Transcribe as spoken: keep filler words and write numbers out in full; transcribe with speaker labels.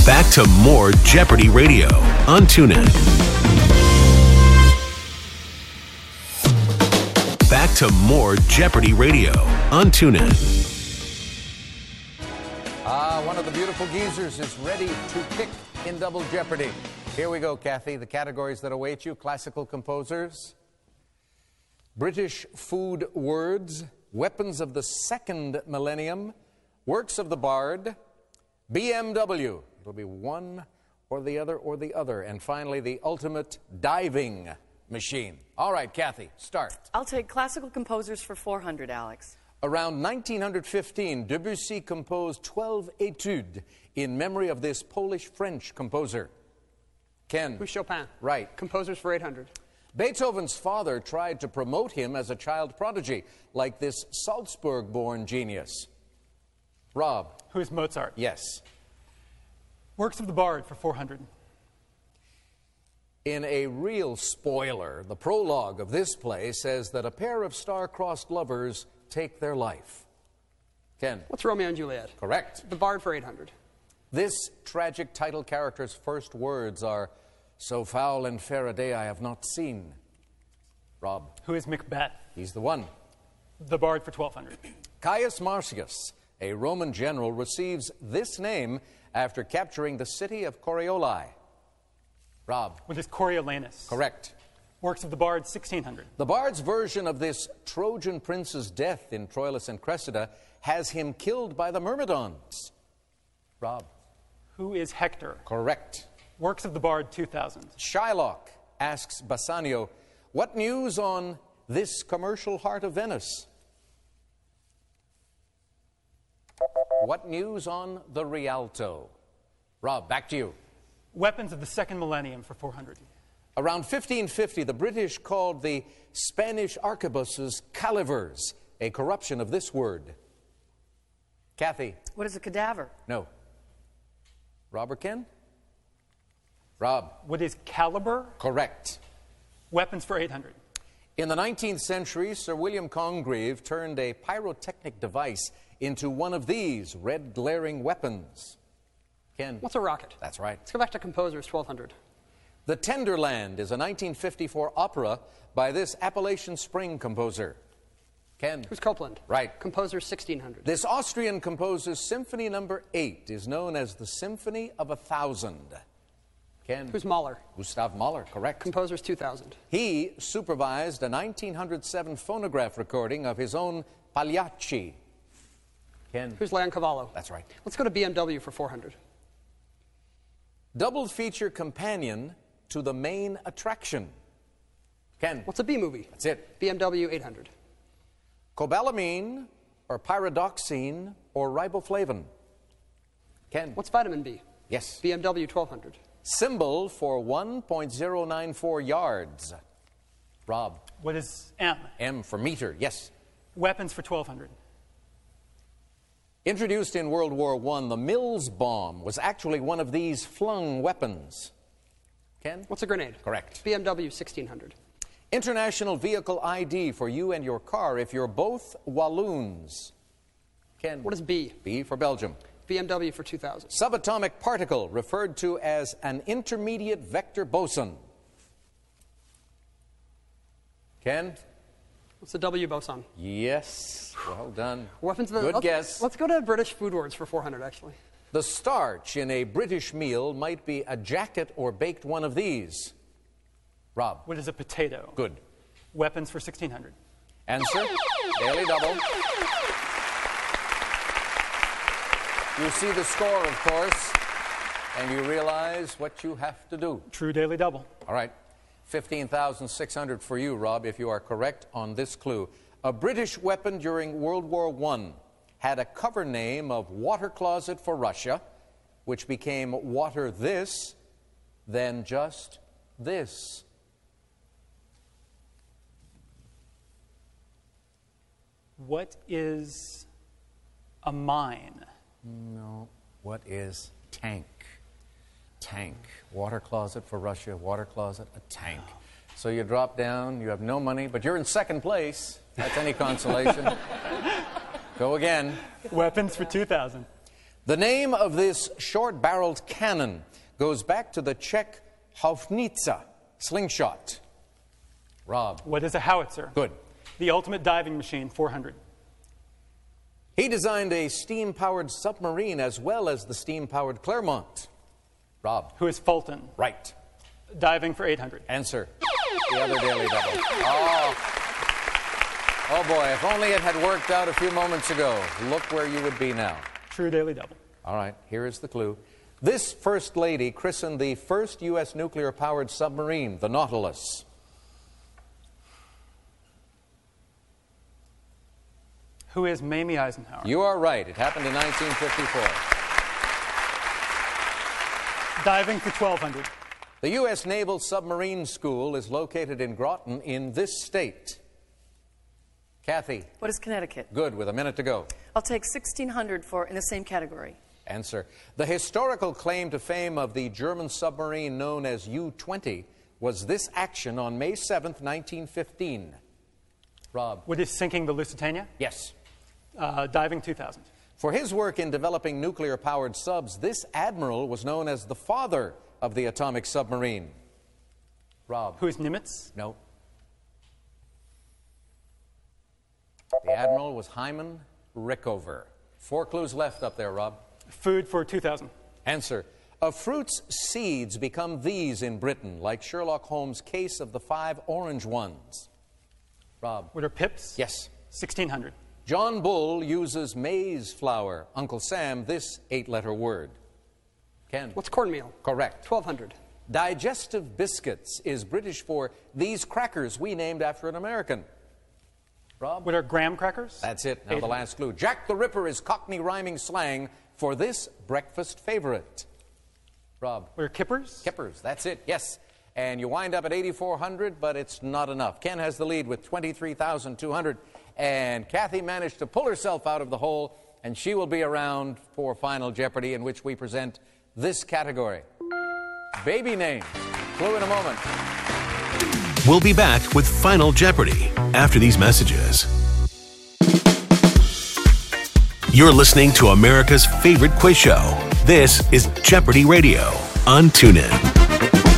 Speaker 1: Back to more Jeopardy Radio on TuneIn. Back to more Jeopardy Radio on TuneIn.
Speaker 2: Ah, one of the beautiful geezers is ready to pick in Double Jeopardy. Here we go, Kathy. The categories that await you: classical composers, British food words, weapons of the second millennium, works of the bard, B M W. It'll be one or the other or the other. And finally, the ultimate diving machine. All right, Kathy, start.
Speaker 3: I'll take classical composers for four hundred, Alex.
Speaker 2: Around nineteen fifteen, Debussy composed twelve etudes in memory of this Polish-French composer. Ken.
Speaker 4: Who's Chopin?
Speaker 2: Right.
Speaker 4: Composers for eight hundred.
Speaker 2: Beethoven's father tried to promote him as a child prodigy, like this Salzburg-born genius. Rob.
Speaker 5: Who is Mozart?
Speaker 2: Yes.
Speaker 5: Works of the Bard for four hundred.
Speaker 2: In a real spoiler, the prologue of this play says that a pair of star-crossed lovers take their life. Ken.
Speaker 4: What's Romeo and Juliet?
Speaker 2: Correct.
Speaker 4: The Bard for eight hundred.
Speaker 2: This tragic title character's first words are, "So foul and fair a day I have not seen." Rob.
Speaker 5: Who is Macbeth?
Speaker 2: He's the one.
Speaker 5: The Bard for twelve hundred.
Speaker 2: Caius Marcius, a Roman general, receives this name after capturing the city of Corioli. Rob.
Speaker 5: What is Coriolanus?
Speaker 2: Correct.
Speaker 5: Works of the Bard, sixteen hundred.
Speaker 2: The Bard's version of this Trojan prince's death in Troilus and Cressida has him killed by the Myrmidons. Rob.
Speaker 5: Who is Hector?
Speaker 2: Correct.
Speaker 5: Works of the Bard, two thousand.
Speaker 2: Shylock asks Bassanio, "What news on this commercial heart of Venice?" What news on the Rialto? Rob, back to you.
Speaker 5: Weapons of the second millennium for four hundred.
Speaker 2: Around fifteen fifty, the British called the Spanish arquebuses calivers, a corruption of this word. Kathy.
Speaker 3: What is a cadaver?
Speaker 2: No. Rob or Ken? Rob.
Speaker 5: What is caliber?
Speaker 2: Correct.
Speaker 5: Weapons for eight hundred.
Speaker 2: In the nineteenth century, Sir William Congreve turned a pyrotechnic device into one of these red glaring weapons. Ken.
Speaker 4: What's a rocket?
Speaker 2: That's right.
Speaker 4: Let's go back to composers, twelve hundred.
Speaker 2: The Tenderland is a nineteen fifty-four opera by this Appalachian Spring composer. Ken.
Speaker 4: Who's Copland?
Speaker 2: Right.
Speaker 4: Composers, sixteen hundred.
Speaker 2: This Austrian composer's Symphony Number eight is known as the Symphony of a Thousand. Ken.
Speaker 4: Who's Mahler?
Speaker 2: Gustav Mahler, correct.
Speaker 4: Composers, two thousand.
Speaker 2: He supervised a nineteen oh seven phonograph recording of his own Pagliacci. Ken.
Speaker 4: Who's Leoncavallo?
Speaker 2: That's right.
Speaker 4: Let's go to B M W for four hundred.
Speaker 2: Double feature companion to the main attraction. Ken.
Speaker 4: What's a B movie?
Speaker 2: That's it.
Speaker 4: B M W, eight hundred.
Speaker 2: Cobalamin or pyridoxine or riboflavin. Ken.
Speaker 4: What's vitamin B?
Speaker 2: Yes.
Speaker 4: B M W, twelve hundred.
Speaker 2: Symbol for one point zero nine four yards. Rob.
Speaker 5: What is M?
Speaker 2: M for meter, yes.
Speaker 5: Weapons for twelve hundred.
Speaker 2: Introduced in World War One, the Mills bomb was actually one of these flung weapons. Ken?
Speaker 4: What's a grenade?
Speaker 2: Correct.
Speaker 4: B M W, sixteen hundred.
Speaker 2: International Vehicle I D for you and your car if you're both Walloons. Ken?
Speaker 4: What is B?
Speaker 2: B for Belgium.
Speaker 4: B M W for two thousand.
Speaker 2: Subatomic particle referred to as an intermediate vector boson. Ken?
Speaker 4: What's the W boson?
Speaker 2: Yes. Well done.
Speaker 4: Weapons of the,
Speaker 2: Good
Speaker 4: let's,
Speaker 2: guess.
Speaker 4: Let's go to British food words for four hundred, actually.
Speaker 2: The starch in a British meal might be a jacket or baked one of these. Rob.
Speaker 5: What is a potato?
Speaker 2: Good.
Speaker 5: Weapons for sixteen hundred.
Speaker 2: Answer. Daily double. You see the score, of course, and you realize what you have to do.
Speaker 5: True daily double.
Speaker 2: All right. fifteen thousand six hundred for you, Rob, if you are correct on this clue. A British weapon during World War One had a cover name of Water Closet for Russia, which became Water This, then just this.
Speaker 5: What is a mine?
Speaker 2: No. What is tank? Tank. Water closet for Russia, water closet, a tank. So you drop down, you have no money, but you're in second place. That's any consolation. Go again.
Speaker 5: Weapons for two thousand.
Speaker 2: The name of this short-barreled cannon goes back to the Czech Haufnica slingshot. Rob.
Speaker 5: What is a howitzer?
Speaker 2: Good.
Speaker 5: The ultimate diving machine, four hundred.
Speaker 2: He designed a steam-powered submarine as well as the steam-powered Clermont. Rob.
Speaker 5: Who is Fulton?
Speaker 2: Right.
Speaker 5: Diving for eight hundred.
Speaker 2: Answer. The other Daily Double. Oh. Oh boy, if only it had worked out a few moments ago. Look where you would be now.
Speaker 5: True Daily Double.
Speaker 2: All right, here is the clue. This First Lady christened the first U S nuclear-powered submarine, the Nautilus.
Speaker 5: Who is Mamie Eisenhower?
Speaker 2: You are right. It happened in nineteen fifty-four.
Speaker 5: Diving for twelve hundred.
Speaker 2: The U S Naval Submarine School is located in Groton in this state. Kathy.
Speaker 3: What is Connecticut?
Speaker 2: Good, with a minute to go.
Speaker 3: I'll take sixteen hundred for in the same category.
Speaker 2: Answer. The historical claim to fame of the German submarine known as U twenty was this action on May seventh, nineteen fifteen. Rob.
Speaker 5: What is sinking the Lusitania?
Speaker 2: Yes.
Speaker 5: Uh, diving two thousand.
Speaker 2: For his work in developing nuclear-powered subs, this admiral was known as the father of the atomic submarine. Rob.
Speaker 5: Who is Nimitz?
Speaker 2: No. The admiral was Hyman Rickover. Four clues left up there, Rob.
Speaker 5: Food for two thousand.
Speaker 2: Answer. A fruit's seeds become these in Britain, like Sherlock Holmes' case of the five orange ones. Rob.
Speaker 5: What are pips?
Speaker 2: Yes.
Speaker 5: sixteen hundred.
Speaker 2: John Bull uses maize flour. Uncle Sam, this eight-letter word. Ken.
Speaker 4: What's cornmeal?
Speaker 2: Correct.
Speaker 4: twelve hundred.
Speaker 2: Digestive biscuits is British for these crackers we named after an American. Rob?
Speaker 5: What are graham crackers?
Speaker 2: That's it. Now
Speaker 5: eight
Speaker 2: the
Speaker 5: hundred.
Speaker 2: last clue. Jack the Ripper is Cockney rhyming slang for this breakfast favorite. Rob?
Speaker 5: What are kippers?
Speaker 2: Kippers. That's it. Yes. And you wind up at eighty-four hundred, but it's not enough. Ken has the lead with twenty-three thousand two hundred. And Kathy managed to pull herself out of the hole, and she will be around for Final Jeopardy, in which we present this category. Baby names. Clue in a moment.
Speaker 1: We'll be back with Final Jeopardy after these messages. You're listening to America's favorite quiz show. This is Jeopardy Radio on TuneIn.